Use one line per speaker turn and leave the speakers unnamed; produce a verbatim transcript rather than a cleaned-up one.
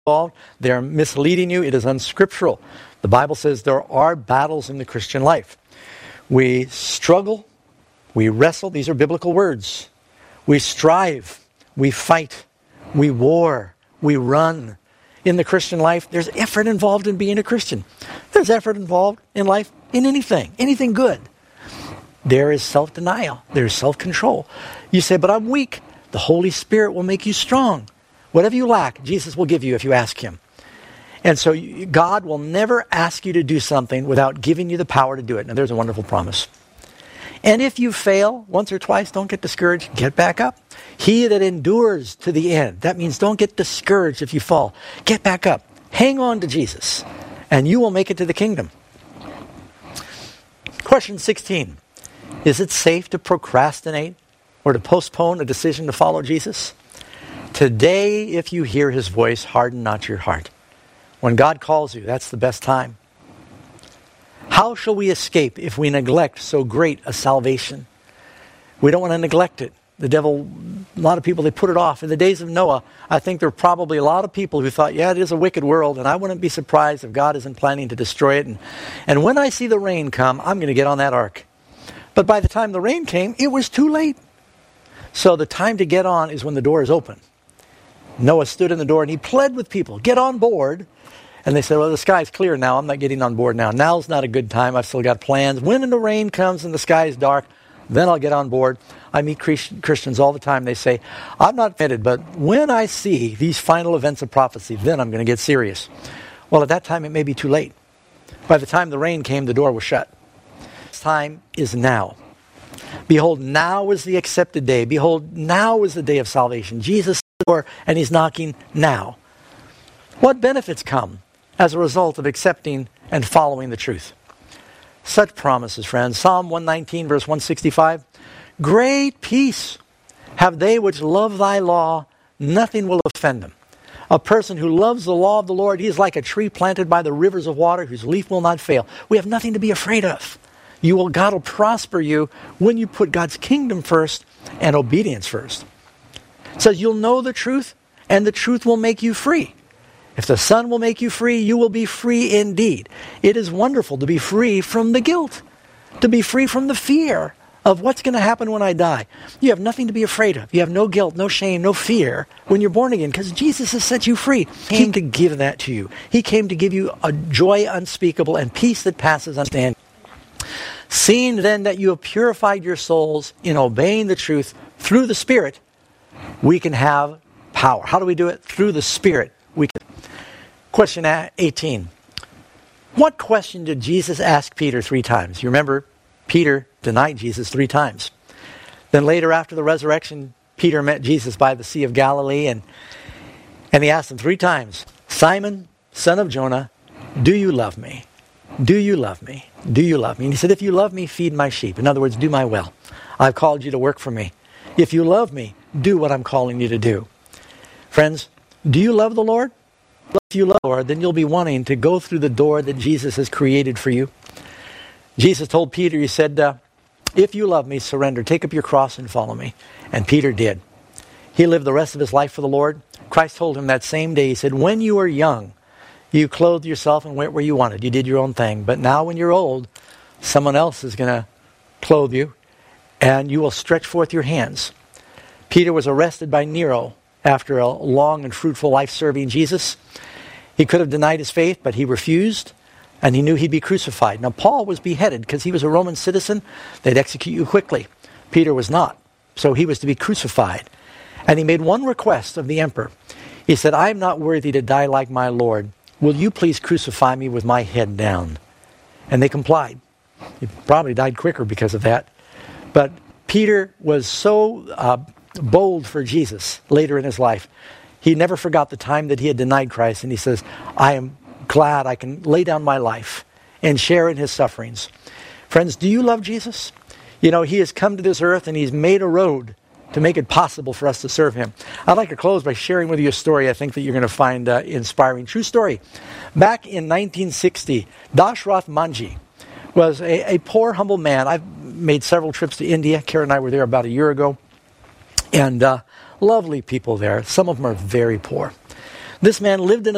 involved. They're misleading you. It is unscriptural. The Bible says there are battles in the Christian life. We struggle. We wrestle. These are biblical words. We strive. We fight. We war. We run. In the Christian life, there's effort involved in being a Christian. There's effort involved in life in anything. Anything good. There is self-denial. There's self-control. You say, but I'm weak. The Holy Spirit will make you strong. Whatever you lack, Jesus will give you if you ask Him. And so God will never ask you to do something without giving you the power to do it. Now there's a wonderful promise. And if you fail once or twice, don't get discouraged. Get back up. He that endures to the end. That means don't get discouraged if you fall. Get back up. Hang on to Jesus. And you will make it to the kingdom. Question sixteen. Is it safe to procrastinate or to postpone a decision to follow Jesus? Today, if you hear His voice, harden not your heart. When God calls you, that's the best time. How shall we escape if we neglect so great a salvation? We don't want to neglect it. The devil, a lot of people, they put it off. In the days of Noah, I think there were probably a lot of people who thought, yeah, it is a wicked world, and I wouldn't be surprised if God isn't planning to destroy it. And, and when I see the rain come, I'm going to get on that ark. But by the time the rain came, it was too late. So the time to get on is when the door is open. Noah stood in the door and he pled with people, get on board. And they said, well, the sky's clear now. I'm not getting on board now. Now's not a good time. I've still got plans. When the rain comes and the sky is dark, then I'll get on board. I meet Christians all the time. They say, I'm not fitted, but when I see these final events of prophecy, then I'm going to get serious. Well, at that time, it may be too late. By the time the rain came, the door was shut. This time is now. Behold, now is the accepted day. Behold, now is the day of salvation. Jesus is at the door, and He's knocking now. What benefits come as a result of accepting and following the truth? Such promises, friends. Psalm one nineteen, verse one sixty-five. Great peace have they which love thy law. Nothing will offend them. A person who loves the law of the Lord, he is like a tree planted by the rivers of water whose leaf will not fail. We have nothing to be afraid of. You will, God will prosper you when you put God's kingdom first and obedience first. It says you'll know the truth and the truth will make you free. If the Son will make you free, you will be free indeed. It is wonderful to be free from the guilt, to be free from the fear of what's going to happen when I die. You have nothing to be afraid of. You have no guilt, no shame, no fear when you're born again because Jesus has set you free. He came to give that to you. He came to give you a joy unspeakable and peace that passes understanding. Seeing then that you have purified your souls in obeying the truth through the Spirit, we can have power. How do we do it? Through the Spirit. We can. Question eighteen. What question did Jesus ask Peter three times? You remember, Peter denied Jesus three times. Then later after the resurrection, Peter met Jesus by the Sea of Galilee and, and he asked him three times, Simon, son of Jonah, do you love me? Do you love me? Do you love me? And he said, if you love me, feed my sheep. In other words, do my will. I've called you to work for me. If you love me, do what I'm calling you to do. Friends, do you love the Lord? If you love the Lord, then you'll be wanting to go through the door that Jesus has created for you. Jesus told Peter, he said, uh, if you love me, surrender. Take up your cross and follow me. And Peter did. He lived the rest of his life for the Lord. Christ told him that same day, he said, when you were young, you clothed yourself and went where you wanted. You did your own thing. But now when you're old, someone else is going to clothe you and you will stretch forth your hands. Peter was arrested by Nero after a long and fruitful life serving Jesus. He could have denied his faith, but he refused, and he knew he'd be crucified. Now, Paul was beheaded because he was a Roman citizen. They'd execute you quickly. Peter was not, so he was to be crucified. And he made one request of the emperor. He said, I am not worthy to die like my Lord. Will you please crucify me with my head down? And they complied. He probably died quicker because of that. But Peter was so uh, bold for Jesus later in his life. He never forgot the time that he had denied Christ. And he says, I am glad I can lay down my life and share in his sufferings. Friends, do you love Jesus? You know, he has come to this earth and he's made a road to make it possible for us to serve him. I'd like to close by sharing with you a story I think that you're going to find uh, inspiring. True story. Back in nineteen sixty, Dashrath Manji was a, a poor, humble man. I've made several trips to India. Karen and I were there about a year ago. And uh, lovely people there. Some of them are very poor. This man lived in a